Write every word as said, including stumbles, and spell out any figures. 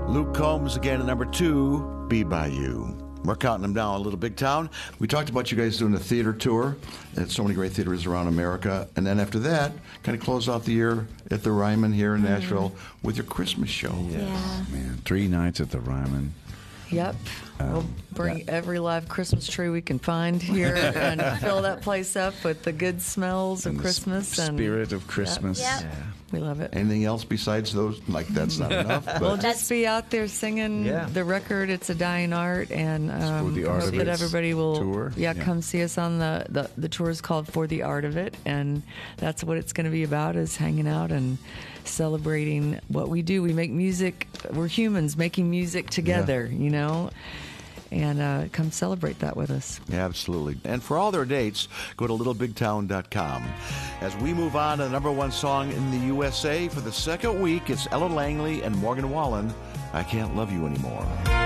Luke Combs again at number two, Be By You. We're counting them down, Little Big Town. We talked about you guys doing a theater tour at so many great theaters around America. And then after that, kind of close out the year at the Ryman here in Nashville mm. with your Christmas show. Yeah. yeah. Man, three nights at the Ryman. Yep. Um, we'll bring yeah. every live Christmas tree we can find here and fill that place up with the good smells of and Christmas. The spirit and, of Christmas. Yep. Yeah. We love it. Anything else besides those? Like, that's not enough. But. We'll just be out there singing yeah. the record, It's a Dying Art, and um, the art hope that everybody will tour. Yeah, yeah, come see us on the, the, the tour is called For the Art of It, and that's what it's going to be about, is hanging out and celebrating what we do. We make music. We're humans making music together, yeah. you know? And uh, come celebrate that with us. Yeah, absolutely. And for all their dates, go to little big town dot com. As we move on to the number one song in the U S A for the second week, it's Ella Langley and Morgan Wallen, I Can't Love You Anymore.